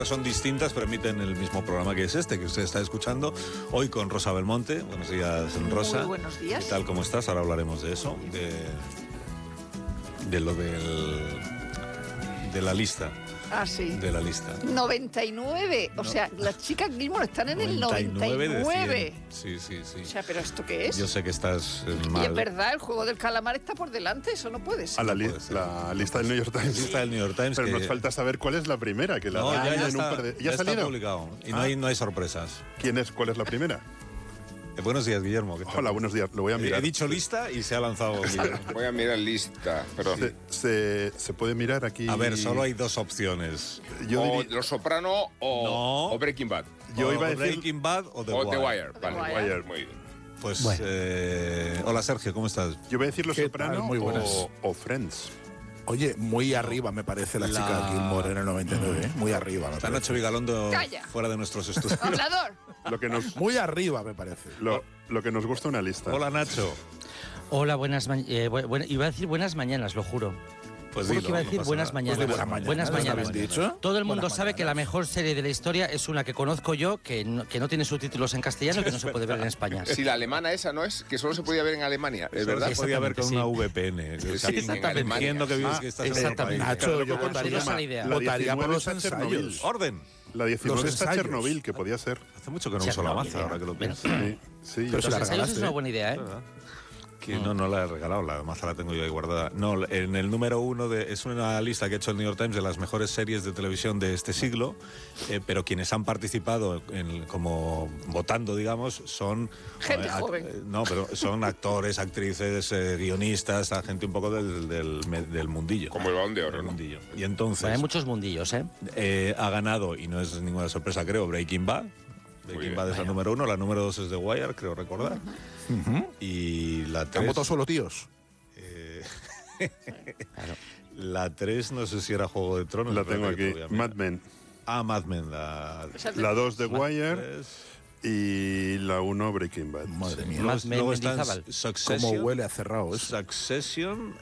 Son distintas, pero emiten el mismo programa que es este, que usted está escuchando hoy con Rosa Belmonte. Buenos días, Rosa. Muy buenos días. ¿Qué tal? ¿Cómo estás? Ahora hablaremos de eso, de lo de la lista. Ah, sí. De la lista. 99. O sea, las chicas Gilmore están en el 99. Sí. O sea, ¿pero esto qué es? Yo sé que estás mal. Y es verdad, el juego del calamar está por delante. Eso no puede ser. A la lista del New York Times. La lista del New York Times. Pero nos falta saber cuál es la primera. Que la ya está, ¿Ya ha salido? Está publicado. Y no hay sorpresas. ¿Cuál es la primera? Buenos días, Guillermo. ¿Qué tal? Hola, buenos días. Lo voy a mirar. He dicho lista y se ha lanzado Guillermo. Voy a mirar lista, perdón. Se puede mirar aquí. A ver, solo hay dos opciones. O Los Soprano o Breaking Bad. Yo iba a decir Breaking Bad o The Wire. Wire. Vale, The Wire. Muy bien. Pues, Bueno. Hola Sergio, ¿cómo estás? Yo voy a decir Los Soprano Muy buenas. o Friends. Oye, muy arriba me parece la chica Gilmore en el 99, ¿eh? Muy arriba me Está parece. Nacho Vigalondo Calla. fuera de nuestros estudios. Hablador. Lo que nos, Muy arriba me parece. lo que nos gusta una lista. Hola Nacho. Hola, iba a decir buenas mañanas, lo juro. Pues Juro dilo, que iba a no decir pasa buenas nada. mañanas. Pues de buenas Buenas mañanas, mañanas. ¿habéis dicho? Todo el mundo Buenas sabe que la mañanas. mejor serie de la historia es una que conozco yo, que no tiene subtítulos en castellano y que no se puede ver en España. Si la alemana esa no es, que solo se podía ver en Alemania, ¿es Solo verdad? se podía ver con Exactamente, una VPN. Sí, O sea, exactamente. entiendo que vives que estás en otro exactamente. país. Nacho, Claro, yo ¿cómo se llama la idea? votaría por los está Chernobyl. ensayos. Orden. La 19 Los está ensayos. Chernobyl, que podía ser. Hace mucho que no uso la Chernobyl, maza, ahora que lo Bueno, pienso. Sí, Pero yo- se la Los ensayos regalaste, es una ¿eh? buena idea, ¿eh? ¿Verdad? Que no la he regalado, la maza la tengo yo ahí guardada. No, en el número 1 es una lista que ha hecho el New York Times de las mejores series de televisión de este siglo, pero quienes han participado como votando, digamos, son Gente joven. No, pero son actores, actrices, guionistas, gente un poco del mundillo. Como el Balón de Oro, Del ¿no? mundillo. Y entonces Bueno, hay muchos mundillos, ¿eh? ha ganado, y no es ninguna sorpresa, creo, Breaking Bad. Breaking bien. Bad es la número 1, la número 2 es The Wire, creo recordar. Y la ¿Han 3... votado solo tíos? La 3 no sé si era Juego de Tronos. la espérate tengo que aquí. te voy a mirar. Mad Men. Mad Men. La La 2 The Wire 3. y la 1 Breaking Bad. Madre mía. Mad Men, Luego están Mendizábal. Cómo Succession. huele a cerrado eso. Succession,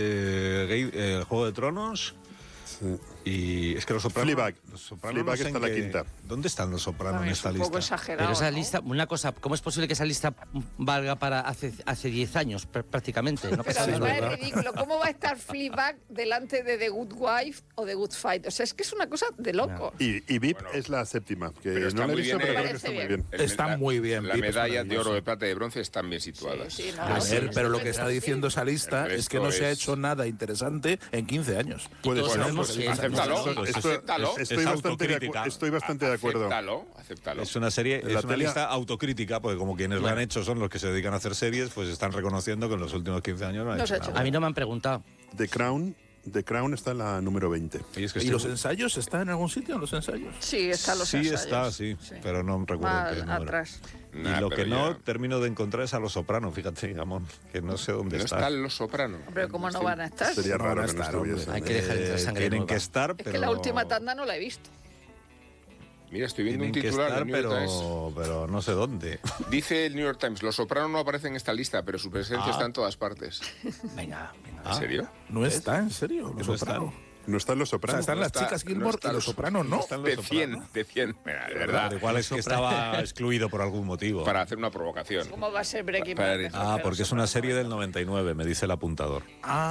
Juego de Tronos Sí. y es que Los Sopranos... Fleabag. Los Sopranos Fleabag no sé está en la qué- quinta. ¿Dónde están Los Sopranos en También es esta un poco lista? exagerado. Pero esa ¿no? lista, una cosa, ¿cómo es posible que esa lista valga para hace 10 años prácticamente? No Pero pasa además nada. es ridículo. ¿Cómo va a estar Fleabag delante de The Good Wife o The Good Fight? O sea, es que es una cosa de loco. Y VIP Bueno, es la séptima, que pero está no la he muy visto, bien, pero creo que parece está muy bien. bien. Está muy bien, Las Pip, es medallas de maravilloso. oro, de plata y de bronce están bien situadas. Sí, no, A no, sí, ver, no pero se lo puede que está decir. diciendo esa lista El es que no resto se ha es- hecho nada interesante en 15 años. Puede todos ser. sabemos porque- que es- Acéptalo, es acéptalo. Estoy bastante de acuerdo. Acéptalo. Es una serie, La es una tele- lista autocrítica, porque como quienes lo han hecho son los que se dedican a hacer series, pues están reconociendo que en los últimos 15 años no han No hecho se ha hecho nada. A mí no me han preguntado. The Crown está en la número 20. Y es que ¿Y estoy- los ensayos están en algún sitio? ¿Los ensayos? Sí, están los sí ensayos. está, sí, pero no recuerdo Más qué número. atrás. Y Nah, lo pero que no ya- termino de encontrar es a Los Sopranos, fíjate, Gamón, que no sé dónde No está. están Los Sopranos. Hombre, ¿cómo no van a estar? Sería No, raro no que no está, hombre. estuviesen. Hay que dejar entrar sangre Tienen nueva. que estar, Es pero... que la última tanda no la he visto. Mira, estoy viendo Tienen un que titular estar, del New York Times. pero no sé dónde. Dice el New York Times, Los Sopranos no aparecen en esta lista, pero su presencia está en todas partes. Venga. ¿En serio? ¿No está, en serio? Los No Soprano. No están Los O sea, Sopranos. están no las está- chicas no Gilmore está y los Sopranos no. están Los De 100, Sopranos. de 100. Mira, de Verdad, verdad. igual es que estaba excluido por algún motivo. Para hacer una provocación. ¿Cómo va a ser Breaking Para- Bad? Porque es una serie del 99, me dice el apuntador.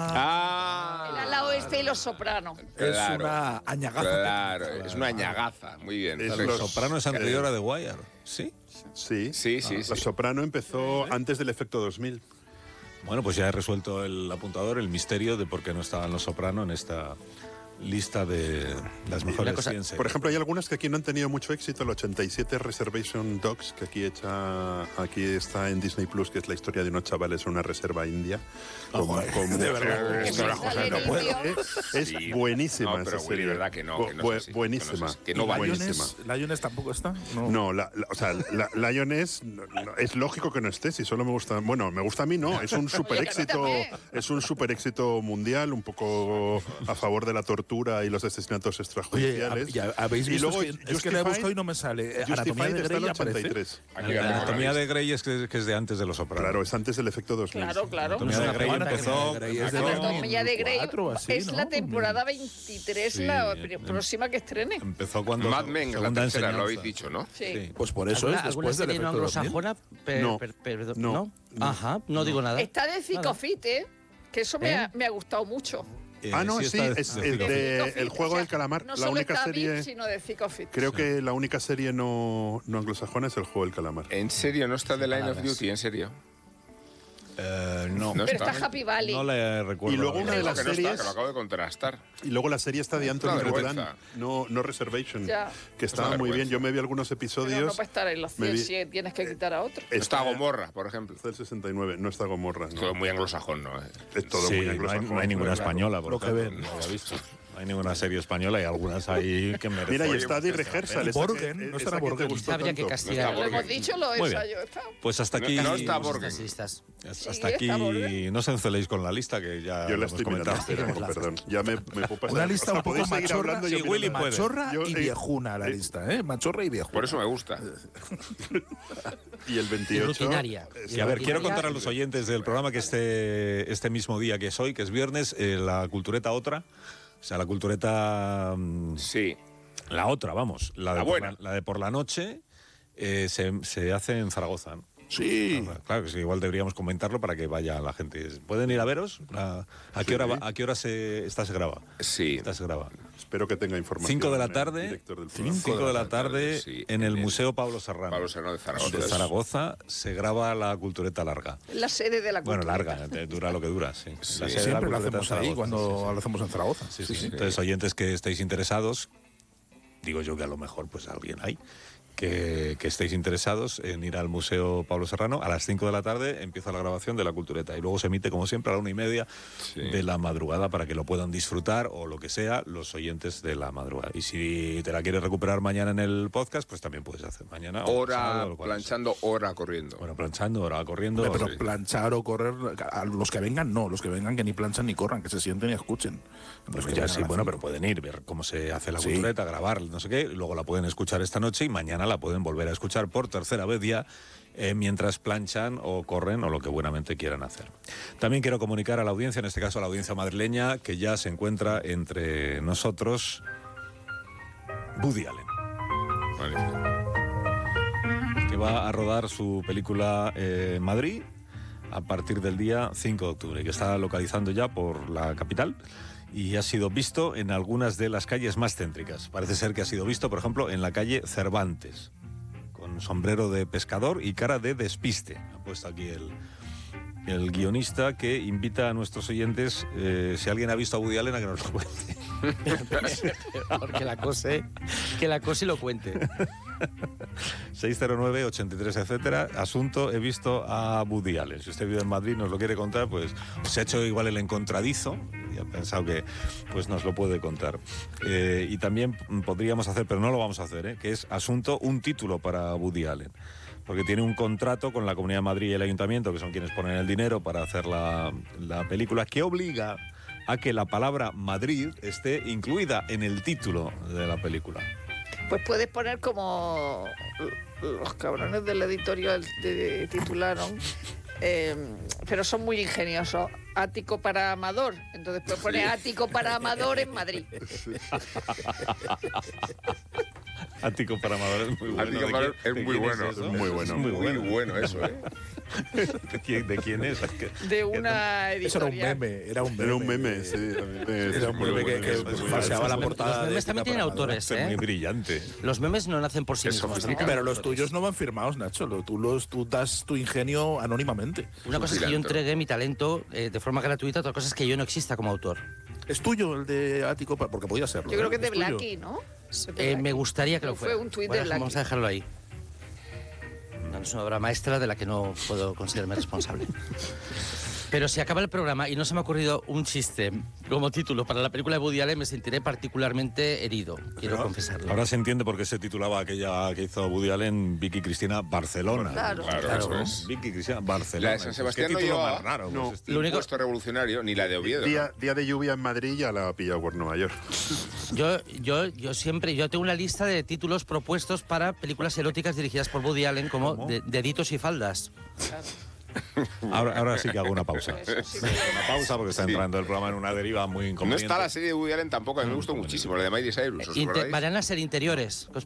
Ah, El ala oeste y Los Sopranos. Es claro, una añagaza. Claro, es una ñagaza. Muy bien. Es Vale. Los Los- Sopranos es anterior a The Wire, ¿sí? Sí. Sí, sí, sí. Los Soprano empezó antes del efecto 2000. Bueno, pues ya he resuelto el apuntador, el misterio de por qué no estaban Los Sopranos en esta lista de las mejores cosa- 100 series. Por ejemplo, hay algunas que aquí no han tenido mucho éxito. El 87 Reservation Dogs, que aquí está en Disney Plus, que es la historia de unos chavales en una reserva india. de verdad. Esto era Sale José, el no puedo. indio. Es Sí. buenísima No, pero esa Willy, serie. verdad que no es así, buenísima. que no vale. buenísima. ¿Lioness tampoco está? No, o sea, Lioness es lógico que no esté, si solo me gusta, bueno, me gusta a mí, no, es un super Oye, que a mí éxito, también. es un super éxito mundial, un poco a favor de la tortura tortura y los asesinatos Oye, extrajudiciales. ya habéis Y visto, luego es que la he buscado y no me sale. Anatomía Justified de está en Grey el aparece. 83. Aquí La la Anatomía tengo. de Grey es que es de antes de Los Sopranos. Claro, es antes del efecto 2000. Claro, claro. Anatomía de Grey Anatomía de empezó... Grey es de La No, Anatomía de Grey 2004 o así, es ¿no? la temporada 23, Sí, la próxima que estrene. Empezó cuando... Mad Men, la segunda tercera, lo enseñanza. habéis dicho, ¿no? Sí. Pues por eso es ¿Alguna después del serie no efecto 2000. anglosajona? No, Perdón, no, ¿no? no. Ajá, no digo nada. Está de Zicofite, que eso me ¿Eh? ha gustado mucho. No, sí, está es de- el de Zicofite, El Juego o sea, del Calamar. No La solo única está serie... VIP, sino de Zicofite. Creo que la única serie no anglosajona es El Juego del Calamar. ¿En serio no está The Line of palabras. Duty? ¿En serio? No. No Pero está. está Happy Valley. No le recuerdo. Y luego la una de verdad. las Que no está, series- que lo acabo de contrastar. Y luego la serie está de Anthony Una Bourdain, vergüenza. no Reservation, Ya. que estaba una muy bien. vergüenza. Yo me vi algunos Pero no episodios. puede estar en los me 100 vi- si tienes que quitar a otro. Está Gomorra, por ejemplo. Está el 69, no está Gomorra. Todo No. muy anglosajón, ¿no? Es todo Sí, muy no hay, anglosajón. no hay ninguna claro. española, por Lo que ejemplo, ven. no había visto. No hay ninguna serie española y algunas ahí que merecen. Mira, y Oye, está pues The está Rehearsal. Y esa que- Borgen, no estará esa que te Borgen. gustó Habría que tanto. castigar. Lo hemos dicho, lo Muy bien. ensayo. Está. Pues hasta aquí... No está Estas Borgen. listas. Hasta Sí, aquí, está Borgen. no os enceléis con la lista que ya Yo lo la hemos estoy mirando, comentado. pero, perdón. Ya me puedo pasar. Una lista O sea, un poco podéis seguir machorra, hablando y sí, yo Willy mirando. puede. Machorra Yo, y viejuna la lista, ¿eh? Machorra y viejuna. Por eso me gusta. Y el 28. Rutinaria. Y a ver, quiero contar a los oyentes del programa que este mismo día que es hoy, que es viernes, la cultureta otra, o sea, la cultureta... Sí. La otra, vamos, La por buena. la de por la noche se hace en Zaragoza, ¿no? Sí. Claro que sí, igual deberíamos comentarlo para que vaya la gente. ¿Pueden ir a veros? ¿A qué hora, esta se graba? Sí. Esta se graba. Espero que tenga información. 5 de la el tarde, director del programa. 5 de la tarde sí, en el Museo Pablo Serrano. Pablo Serrano de Zaragoza. De Zaragoza se graba la cultureta larga. La sede de la Bueno, cultura. larga, dura lo que dura, sí. La sede de la Siempre lo cultureta en hacemos ahí Zaragoza, cuando lo hacemos en Zaragoza. sí, sí. Entonces, oyentes que estéis interesados, digo yo que a lo mejor pues alguien hay, que estéis interesados en ir al Museo Pablo Serrano, a las 5 de la tarde empieza la grabación de la cultureta y luego se emite, como siempre, a la 1:30 de la madrugada para que lo puedan disfrutar o lo que sea los oyentes de la madrugada. Y si te la quieres recuperar mañana en el podcast, pues también puedes hacer mañana. o Hora sábado, o cuando sea. planchando, hora corriendo. Bueno, planchando, hora corriendo. Pero sí. planchar o correr, a los que vengan no, los que vengan que ni planchan ni corran, que se sienten y escuchen. Los Pues que ya vengan sí, a las bueno, 5. pero pueden ir, ver cómo se hace la Sí. cultureta, grabar, no sé qué, y luego la pueden escuchar esta noche y mañana la pueden volver a escuchar por tercera vez ya mientras planchan o corren o lo que buenamente quieran hacer. También quiero comunicar a la audiencia, en este caso a la audiencia madrileña, que ya se encuentra entre nosotros Woody Allen, Magnífico. que va a rodar su película en Madrid a partir del día 5 de octubre, que está localizando ya por la capital y ha sido visto en algunas de las calles más céntricas. Parece ser que ha sido visto, por ejemplo, en la calle Cervantes, con sombrero de pescador y cara de despiste. Ha puesto aquí el guionista, que invita a nuestros oyentes, si alguien ha visto a Woody Allen, a que nos lo cuente. Que la cose y lo cuente. 609, 83, etcétera. Asunto, he visto a Woody Allen. Si usted vive en Madrid, nos lo quiere contar, pues se ha hecho igual el encontradizo y ha pensado que pues nos lo puede contar. Y también podríamos hacer, pero no lo vamos a hacer, que es asunto, un título para Woody Allen. Porque tiene un contrato con la Comunidad de Madrid y el Ayuntamiento, que son quienes ponen el dinero para hacer la película, que obliga a que la palabra Madrid esté incluida en el título de la película. Pues puedes poner como los cabrones del editorial titularon, pero son muy ingeniosos. Ático para Amador. Entonces puedes poner Ático para Amador en Madrid. Ático para Amador es muy bueno. Ático para- es muy bueno. eso? Muy bueno. Es muy Muy bueno. bueno eso, ¿eh? ¿De quién es? De una Eso era un editorial. meme, era un meme. Era un meme, sí. a mí me- Era un muy meme bueno, que es muy bueno. falseaba la Los portada. memes también tienen autores, Es muy ¿eh? brillante. Los memes no nacen por sí Es mismos. sofisticado. ¿no? Pero los tuyos no van firmados, Nacho. Tú das tu ingenio anónimamente. Una cosa es que yo Filantro. entregué mi talento de forma gratuita, otra cosa es que yo no exista como autor. ¿Es tuyo el de Ático? Porque podía serlo. Yo creo que es de tuyo. Blackie, ¿no? Es de Blackie. Me gustaría que lo Fue fuera. un tuit Bueno, de Blackie. vamos a dejarlo ahí. No, es una obra maestra de la que no puedo considerarme responsable. Pero si acaba el programa y no se me ha ocurrido un chiste como título para la película de Woody Allen, me sentiré particularmente herido, quiero confesarlo. Ahora se entiende por qué se titulaba aquella que hizo Woody Allen, Vicky Cristina Barcelona. Claro. Eso es. Vicky Cristina Barcelona. La de San Sebastián ¿Qué no título llevaba más raro? No. Pues Lo único- Puesto revolucionario, ni la de Oviedo. Día de lluvia en Madrid ya la ha pillado por Nueva York. Yo siempre tengo una lista de títulos propuestos para películas eróticas dirigidas por Woody Allen, como Deditos y faldas. Ahora sí que hago una pausa. Eso sí. Una pausa porque está entrando el programa en una deriva muy No inconveniente. está la serie de Woody Allen tampoco, a mí me gustó muchísimo, la de Miley Cyrus. ¿os acordáis? Van a ser interiores. ¿Qué os